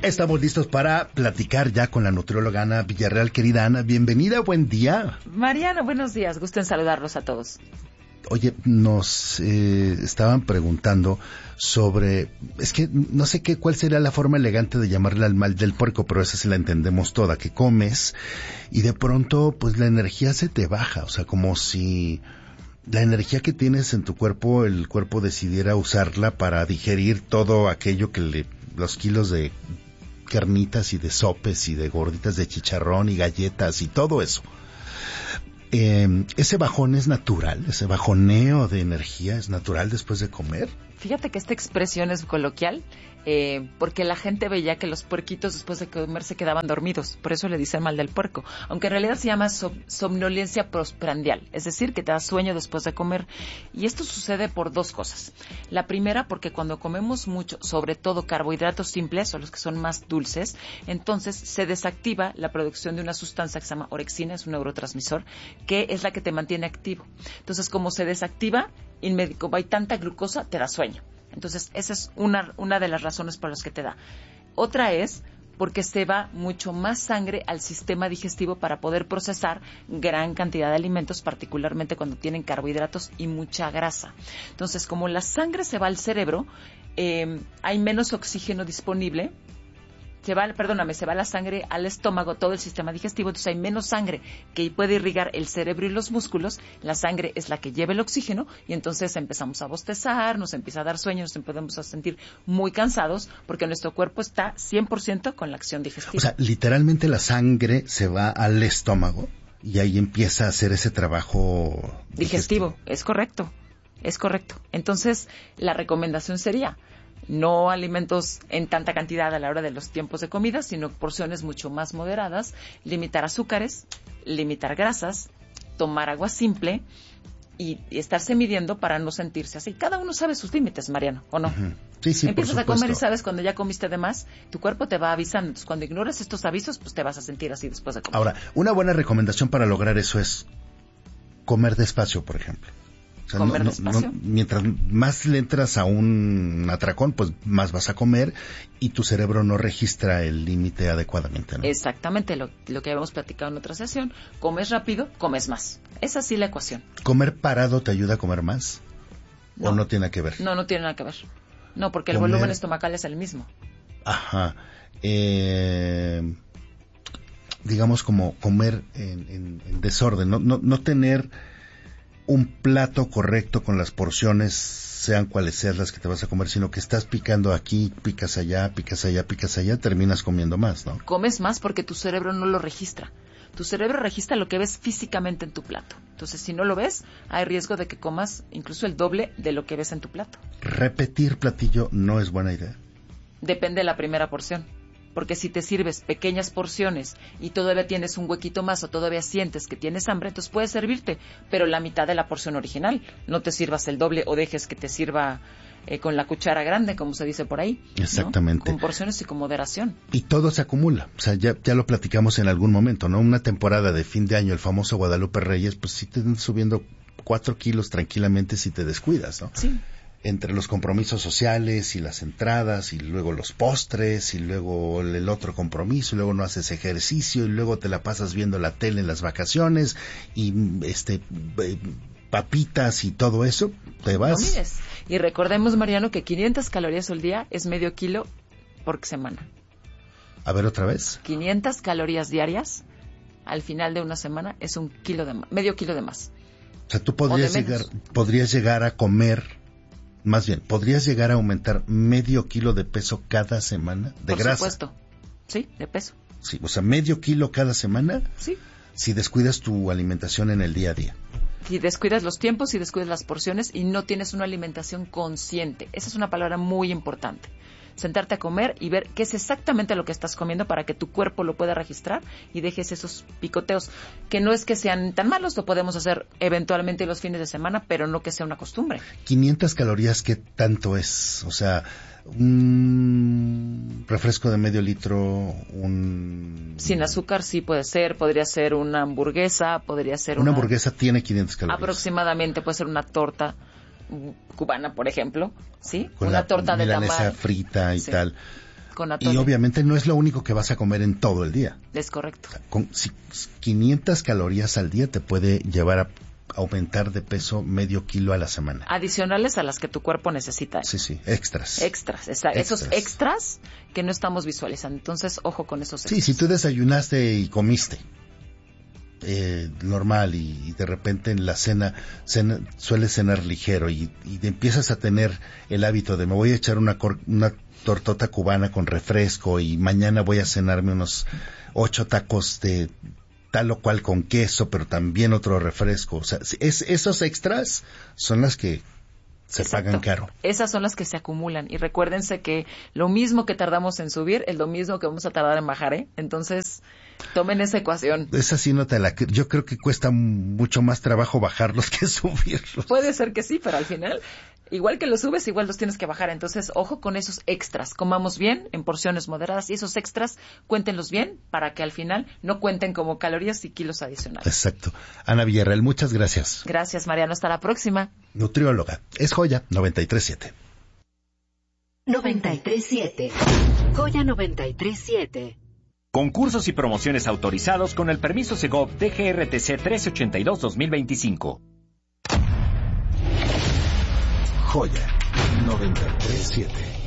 Estamos listos para platicar ya con la nutrióloga Ana Villarreal. Querida Ana, bienvenida, buen día. Mariano, buenos días, gusto en saludarlos a todos. Oye, nos estaban preguntando sobre, es que no sé cuál sería la forma elegante de llamarle al mal del puerco, pero esa sí la entendemos toda, que comes y de pronto pues la energía se te baja, o sea, como si la energía que tienes en tu cuerpo, el cuerpo decidiera usarla para digerir todo aquello que los kilos de carnitas y de sopes y de gorditas de chicharrón y galletas y todo eso. ¿Ese bajón es natural? ¿Ese bajoneo de energía es natural después de comer? Fíjate que esta expresión es coloquial, porque la gente veía que los puerquitos después de comer se quedaban dormidos, por eso le dicen mal del puerco, aunque en realidad se llama somnolencia postprandial, es decir, que te da sueño después de comer, y esto sucede por dos cosas. La primera, porque cuando comemos mucho, sobre todo carbohidratos simples, o los que son más dulces, entonces se desactiva la producción de una sustancia que se llama orexina, es un neurotransmisor, que es la que te mantiene activo. Entonces, como se desactiva, como hay tanta glucosa, te da sueño. Entonces, esa es una de las razones por las que te da. Otra es porque se va mucho más sangre al sistema digestivo para poder procesar gran cantidad de alimentos, particularmente cuando tienen carbohidratos y mucha grasa. Entonces, como la sangre se va al cerebro, hay menos oxígeno disponible. Se va la sangre al estómago, todo el sistema digestivo, entonces hay menos sangre que puede irrigar el cerebro y los músculos. La sangre es la que lleva el oxígeno y entonces empezamos a bostezar, nos empieza a dar sueño, nos empezamos a sentir muy cansados porque nuestro cuerpo está 100% con la acción digestiva. O sea, literalmente la sangre se va al estómago y ahí empieza a hacer ese trabajo digestivo. Es correcto. Entonces, la recomendación sería no alimentos en tanta cantidad a la hora de los tiempos de comida, sino porciones mucho más moderadas, limitar azúcares, limitar grasas, tomar agua simple y estarse midiendo para no sentirse así. Cada uno sabe sus límites, Mariano, ¿o no? Uh-huh. Sí, empiezas a comer y sabes cuando ya comiste de más, tu cuerpo te va avisando. Entonces, cuando ignoras estos avisos, pues te vas a sentir así después de comer. Ahora, una buena recomendación para lograr eso es comer despacio, por ejemplo. O sea, comer despacio. Mientras más le entras a un atracón, pues más vas a comer y tu cerebro no registra el límite adecuadamente, ¿no? Exactamente, lo que habíamos platicado en otra sesión. Comes rápido, comes más. Es así la ecuación. ¿Comer parado te ayuda a comer más? No. ¿O no tiene que ver? No tiene nada que ver. No, porque el volumen estomacal es el mismo. Ajá. Digamos como comer en desorden, no tener un plato correcto con las porciones, sean cuales sean las que te vas a comer, sino que estás picando aquí, picas allá, terminas comiendo más, ¿no? Comes más porque tu cerebro no lo registra. Tu cerebro registra lo que ves físicamente en tu plato. Entonces, si no lo ves, hay riesgo de que comas incluso el doble de lo que ves en tu plato. ¿Repetir platillo no es buena idea? Depende de la primera porción. Porque si te sirves pequeñas porciones y todavía tienes un huequito más o todavía sientes que tienes hambre, entonces puede servirte, pero la mitad de la porción original. No te sirvas el doble o dejes que te sirva con la cuchara grande, como se dice por ahí. Exactamente. ¿No? Con porciones y con moderación. Y todo se acumula. O sea, ya lo platicamos en algún momento, ¿no? Una temporada de fin de año, el famoso Guadalupe Reyes, pues sí te están subiendo 4 kilos tranquilamente si te descuidas, ¿no? Sí. Entre los compromisos sociales y las entradas y luego los postres y luego el otro compromiso y luego no haces ejercicio y luego te la pasas viendo la tele en las vacaciones y papitas y todo eso, te vas. No mires. Y recordemos, Mariano, que 500 calorías al día es medio kilo por semana. A ver, otra vez. 500 calorías diarias al final de una semana es medio kilo de más. O sea, tú podrías llegar a comer. Más bien, ¿podrías llegar a aumentar medio kilo de peso cada semana de grasa? Por supuesto, sí, de peso. Sí, o sea, medio kilo cada semana. Sí. Si descuidas tu alimentación en el día a día. Si descuidas los tiempos, si descuidas las porciones y no tienes una alimentación consciente. Esa es una palabra muy importante. Sentarte a comer y ver qué es exactamente lo que estás comiendo para que tu cuerpo lo pueda registrar y dejes esos picoteos, que no es que sean tan malos, lo podemos hacer eventualmente los fines de semana, pero no que sea una costumbre. 500 calorías, ¿qué tanto es? O sea, un refresco de medio litro, Sin azúcar sí puede ser, podría ser una hamburguesa, podría ser una hamburguesa tiene 500 calorías. Aproximadamente puede ser una torta cubana, por ejemplo, ¿sí? Con una la torta de milanesa tamal frita y sí. tal. con atole. Y obviamente no es lo único que vas a comer en todo el día. Es correcto. Con 500 calorías al día te puede llevar a aumentar de peso medio kilo a la semana. Adicionales a las que tu cuerpo necesita. Sí, extras. Esos extras que no estamos visualizando. Entonces, ojo con esos extras. Sí, si tú desayunaste y comiste normal y de repente en la cena sueles cenar ligero y empiezas a tener el hábito de me voy a echar una tortota cubana con refresco y mañana voy a cenarme unos 8 tacos de tal o cual con queso, pero también otro refresco. O sea, esos extras son las que se pagan caro. Esas son las que se acumulan. Y recuérdense que lo mismo que tardamos en subir es lo mismo que vamos a tardar en bajar, ¿eh? Entonces, tomen esa ecuación. Esa sí no te la... Yo creo que cuesta mucho más trabajo bajarlos que subirlos. Puede ser que sí, pero al final, igual que los subes, igual los tienes que bajar. Entonces, ojo con esos extras. Comamos bien, en porciones moderadas, y esos extras, cuéntenlos bien para que al final no cuenten como calorías y kilos adicionales. Exacto. Ana Villarreal, muchas gracias. Gracias, Mariano. Hasta la próxima. Nutrióloga. Es Joya 93.7. 93.7. Joya 93.7. Concursos y promociones autorizados con el permiso Segov DGRTC 1382-2025. Joya 93.7.